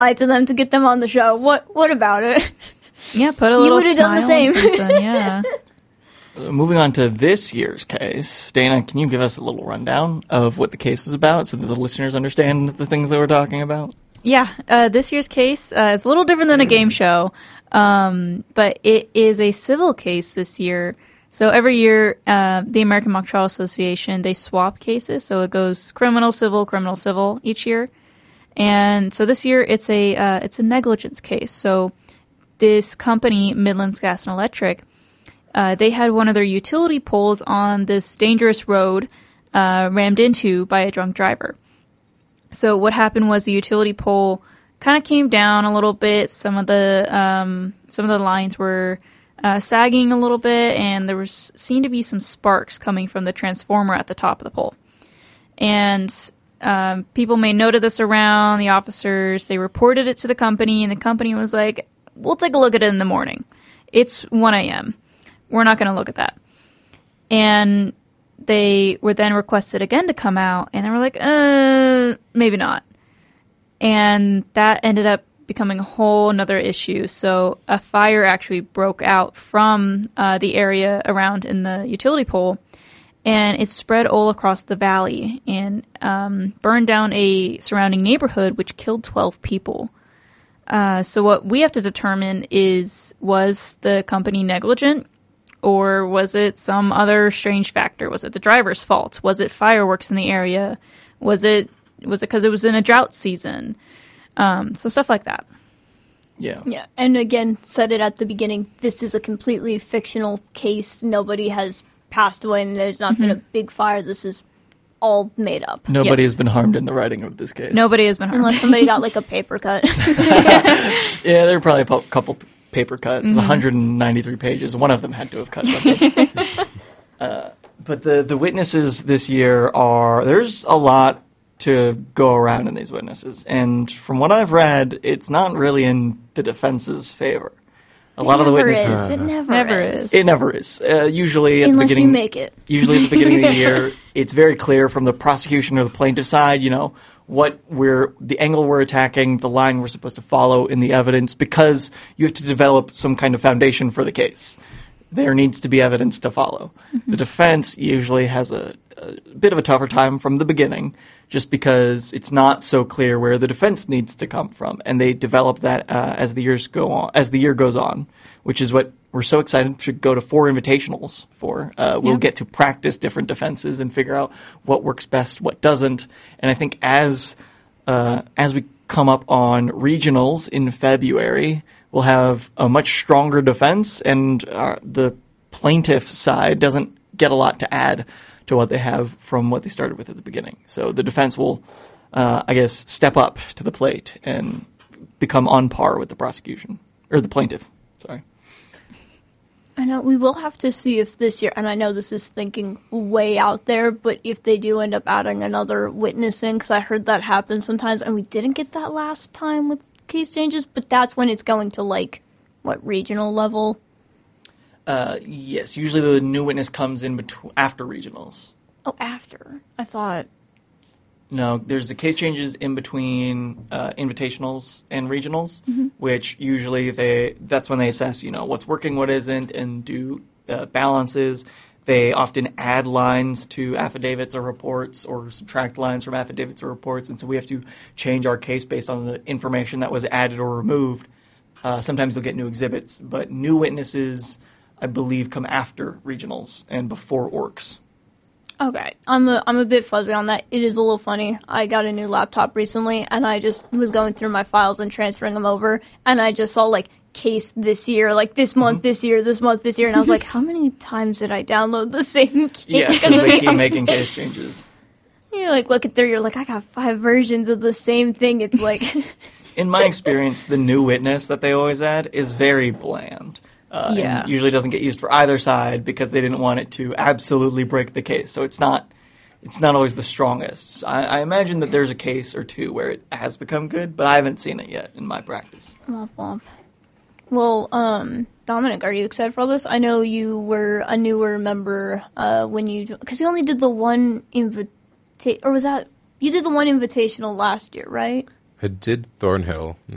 Hi to them to get them on the show. What about it? Yeah, put a little You would have done the same. Yeah. Moving on to this year's case, Dana, can you give us a little rundown of what the case is about so that the listeners understand the things that we're talking about? Yeah, this year's case is a little different than a game show, but it is a civil case this year. So every year, the American Mock Trial Association, they swap cases. So it goes criminal, civil each year. And so this year, it's a negligence case. So this company, Midlands Gas and Electric, they had one of their utility poles on this dangerous road rammed into by a drunk driver. So what happened was the utility pole kind of came down a little bit. Some of the lines were sagging a little bit, and there seemed to be some sparks coming from the transformer at the top of the pole. And people made note of this around. The officers, they reported it to the company, and the company was like, "We'll take a look at it in the morning. It's 1 a.m. We're not going to look at that." And they were then requested again to come out, and they were like, maybe not. And that ended up becoming a whole nother issue. So a fire actually broke out from the area around in the utility pole, and it spread all across the valley and burned down a surrounding neighborhood, which killed 12 people. So what we have to determine is, was the company negligent? Or was it some other strange factor? Was it the driver's fault? Was it fireworks in the area? Was it because it was in a drought season? So stuff like that. Yeah. Yeah, and again, said it at the beginning, this is a completely fictional case. Nobody has passed away, and there's not been a big fire. This is all made up. Nobody has been harmed in the writing of this case. Nobody has been harmed. Unless somebody got, like, a paper cut. Yeah, there were probably a couple paper cuts, 193 pages. One of them had to have cut something. But the witnesses this year there's a lot to go around in these witnesses. And from what I've read, it's not really in the defense's favor. A lot of the witnesses... It never is. It never is. Usually at Unless the beginning... you make it. Usually at the beginning of the year, it's very clear from the prosecution or the plaintiff side, the angle we're attacking, the line we're supposed to follow in the evidence, because you have to develop some kind of foundation for the case. There needs to be evidence to follow. The defense usually has a bit of a tougher time from the beginning, just because it's not so clear where the defense needs to come from, and they develop that as the year goes on, which is what we're so excited to go to 4 invitationals for. We'll get to practice different defenses and figure out what works best, what doesn't. And I think as we come up on regionals in February, we'll have a much stronger defense, and the plaintiff side doesn't get a lot to add to what they have from what they started with at the beginning. So the defense will, step up to the plate and become on par with the prosecution, or the plaintiff, sorry. I know we will have to see if this year, and I know this is thinking way out there, but if they do end up adding another witness in, because I heard that happen sometimes, and we didn't get that last time with case changes, but that's when it's going to, regional level? Yes, usually the new witness comes in after regionals. Oh, after. I thought... No, there's the case changes in between invitationals and regionals, which usually that's when they assess, what's working, what isn't, and do balances. They often add lines to affidavits or reports, or subtract lines from affidavits or reports, and so we have to change our case based on the information that was added or removed. Sometimes they'll get new exhibits, but new witnesses, I believe, come after regionals and before orcs. Okay, I'm a bit fuzzy on that. It is a little funny. I got a new laptop recently, and I just was going through my files and transferring them over, and I just saw, case this year, this month, this year, this month, this year, and I was like, how many times did I download the same case? Yeah, because they keep making case changes. You look at there, you're like, I got 5 versions of the same thing. It's like... In my experience, the new witness that they always add is very bland. And usually doesn't get used for either side because they didn't want it to absolutely break the case. So it's not always the strongest. I imagine that there's a case or two where it has become good, but I haven't seen it yet in my practice. Womp womp. Well, Dominic, are you excited for all this? I know you were a newer member because you only did the one or was that you did the one invitational last year, right? I did Thornhill.